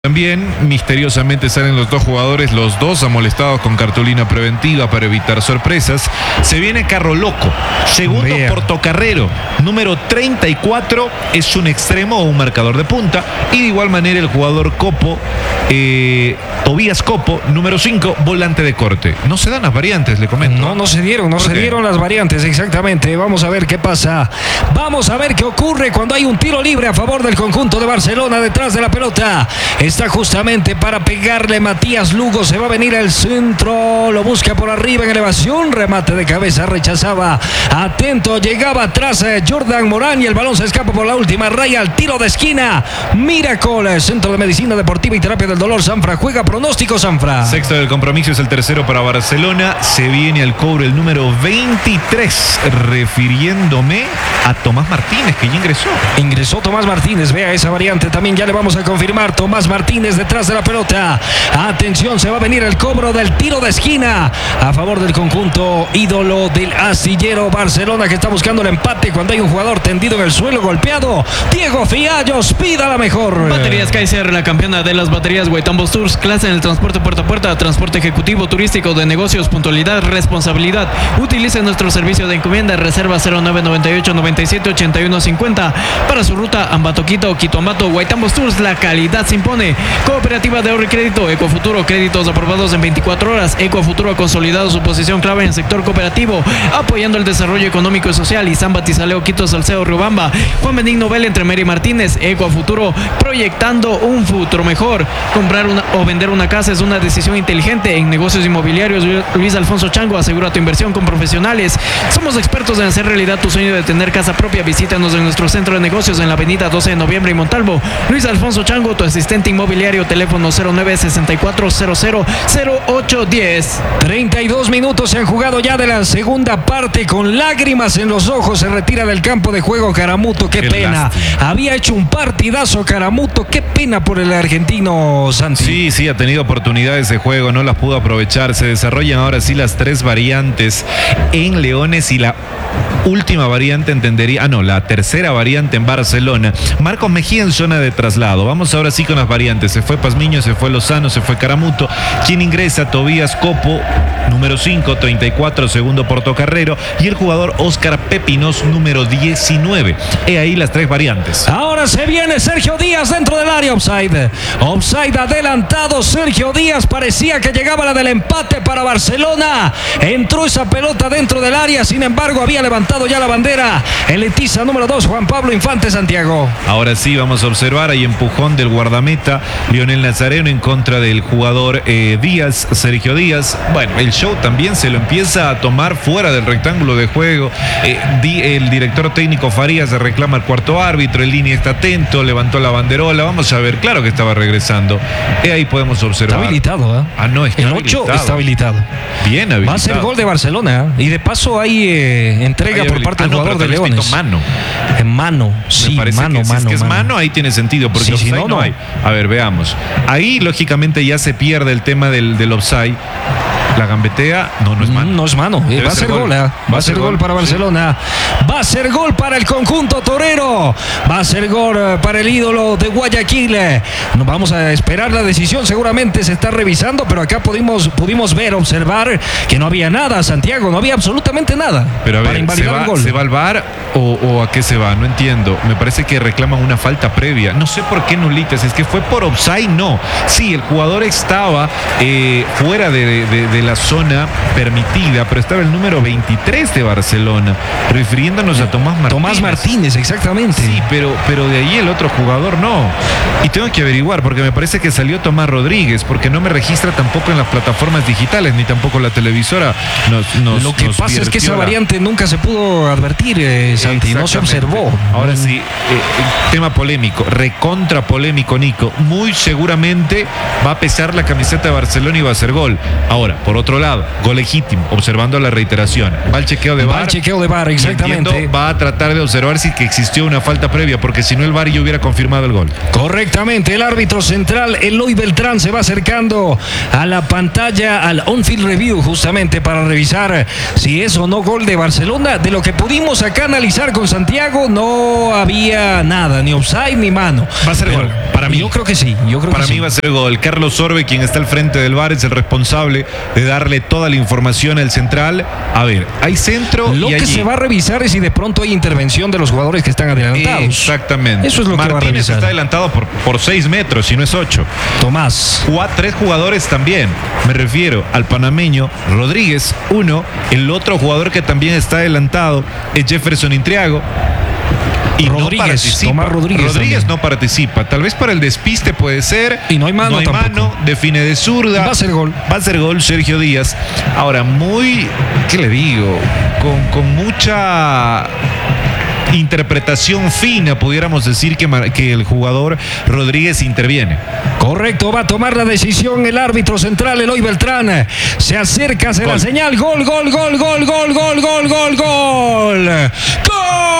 También misteriosamente salen los dos jugadores, los dos amolestados con cartulina preventiva para evitar sorpresas. Se viene Carro Loco, segundo portocarrero, número 34, es un extremo o un marcador de punta. Y de igual manera el jugador Copo, Tobías Copo, número 5, volante de corte. No se dan las variantes, le comento. No se dieron las variantes, exactamente. Vamos a ver qué pasa. Vamos a ver qué ocurre cuando hay un tiro libre a favor del conjunto de Barcelona detrás de la pelota. Está justamente para pegarle Matías Lugo. Se va a venir al centro. Lo busca por arriba en elevación. Remate de cabeza. Rechazaba. Atento. Llegaba atrás Jordan Morán y el balón se escapa por la última raya. Al tiro de esquina. Miracle. Centro de Medicina Deportiva y Terapia del Dolor. Sanfra juega. Pronóstico, Sanfra. Sexto del compromiso, es el tercero para Barcelona. Se viene al cobro el número 23. Refiriéndome a Tomás Martínez, que ya ingresó. Ingresó Tomás Martínez. Vea esa variante. También ya le vamos a confirmar. Tomás Martínez detrás de la pelota. Atención, se va a venir el cobro del tiro de esquina a favor del conjunto ídolo del astillero Barcelona, que está buscando el empate cuando hay un jugador tendido en el suelo, golpeado. Diego Fiallos, pida la mejor. Baterías Kaiser, la campeona de las baterías. Guaitambos Tours, clase en el transporte puerta a puerta, transporte ejecutivo, turístico, de negocios, puntualidad, responsabilidad. Utilice nuestro servicio de encomienda. Reserva 0998 97 81 50 para su ruta Ambato-Quito, Quito-Ambato. Guaitambos Tours, la calidad se impone. Cooperativa de ahorro y crédito Ecofuturo, créditos aprobados en 24 horas. Ecofuturo ha consolidado su posición clave en el sector cooperativo, apoyando el desarrollo económico y social. Izán, Batizaleo, Quito, Salcedo, Riobamba. Juan Benigno Vela, entre Mary Martínez. Ecofuturo, proyectando un futuro mejor. Comprar o vender una casa es una decisión inteligente. En negocios inmobiliarios, Luis Alfonso Chango, asegura tu inversión con profesionales. Somos expertos en hacer realidad tu sueño de tener casa propia. Visítanos en nuestro centro de negocios en la avenida 12 de noviembre y Montalvo. Luis Alfonso Chango, tu asistente inmobiliario. Teléfono 0964000810. 32 minutos se han jugado ya de la segunda parte. Con lágrimas en los ojos se retira del campo de juego Caramuto. Qué pena. Lástima. Había hecho un partidazo Caramuto. Qué pena por el argentino, Santi. Sí, ha tenido oportunidades de juego, no las pudo aprovechar. Se desarrollan ahora sí las tres variantes en Leones y la última variante la tercera variante en Barcelona. Marcos Mejía en zona de traslado. Vamos ahora sí con las variantes. Se fue Pazmiño, se fue Lozano, se fue Caramuto. ¿Quién ingresa? Tobías Copo, número 5, 34, segundo portocarrero. Y el jugador Óscar Pepinos, número 19. He ahí las tres variantes. Ahora se viene Sergio Díaz dentro del área. Offside adelantado. Sergio Díaz, parecía que llegaba la del empate para Barcelona. Entró esa pelota dentro del área. Sin embargo, había levantado ya la bandera el Etiza número 2, Juan Pablo Infante, Santiago. Ahora sí vamos a observar, hay empujón del guardameta Lionel Nazareno en contra del jugador Díaz, Sergio Díaz. Bueno, el show también se lo empieza a tomar fuera del rectángulo de juego. El director técnico Farías se reclama al cuarto árbitro, el línea está atento, levantó la banderola. Vamos a ver, claro que estaba regresando. Ahí podemos observar. Está habilitado, no, está el 8 está habilitado. Bien habilitado. Va a ser gol de Barcelona, y de paso hay entrega por parte del jugador de Leones. Mano. En mano, sí, mano. Si es que es mano, ahí tiene sentido, porque sí, offside no hay. A ver, veamos. Ahí, lógicamente, ya se pierde el tema del offside. La gambetea, no es mano. No es mano. Va a ser gol. Va a ser gol para Barcelona. Sí. Va a ser gol para el conjunto torero. Va a ser gol para el ídolo de Guayaquil. Nos vamos a esperar la decisión. Seguramente se está revisando, pero acá pudimos observar que no había nada, Santiago. No había absolutamente nada. Pero a ver, ¿se va al VAR o a qué se va? No entiendo. Me parece que reclaman una falta previa. No sé por qué nulitas. Es que fue por offside, no. Sí, el jugador estaba fuera de la zona permitida, pero estaba el número 23 de Barcelona, refiriéndonos a Tomás Martínez. Tomás Martínez, exactamente. Sí, pero de ahí el otro jugador no. Y tengo que averiguar, porque me parece que salió Tomás Rodríguez, porque no me registra tampoco en las plataformas digitales, ni tampoco la televisora Lo que pasa es que esa variante nunca se pudo advertir, Santi, no se observó. Ahora sí, tema polémico, recontra polémico, Nico. Muy seguramente va a pesar la camiseta de Barcelona y va a ser gol. Ahora, Por otro lado, gol legítimo, observando la reiteración. Va al chequeo de VAR. Va al chequeo de VAR, exactamente. Entiendo, va a tratar de observar si que existió una falta previa, porque si no el VAR ya hubiera confirmado el gol. Correctamente, el árbitro central, Eloy Beltrán, se va acercando a la pantalla, al on-field review, justamente para revisar si es o no gol de Barcelona. De lo que pudimos acá analizar con Santiago, no había nada, ni offside ni mano. Va a ser gol, para mí. Yo creo que sí. Para mí va a ser gol. Carlos Sorbe, quien está al frente del VAR, es el responsable de darle toda la información al central. A ver, hay centro Lo y que allí se va a revisar es si de pronto hay intervención de los jugadores que están adelantados. Exactamente. Eso es lo que va a Martínez revisar. está adelantado por 6 metros, si no es 8. Tomás. 3 jugadores también. Me refiero al panameño Rodríguez, 1. El otro jugador que también está adelantado es Jefferson Intriago. Y Rodríguez, no participa. Tomás Rodríguez no participa. Tal vez para el despiste puede ser. Y no hay mano tampoco. Mano, define de zurda. Va a ser gol. Va a ser gol Sergio Díaz. Ahora, ¿qué le digo? Con mucha interpretación fina, pudiéramos decir que el jugador Rodríguez interviene. Correcto, va a tomar la decisión el árbitro central, Eloy Beltrán. Se acerca, hace la señal. Gol, gol, gol, gol, gol, gol, gol, gol, gol. ¡Gol!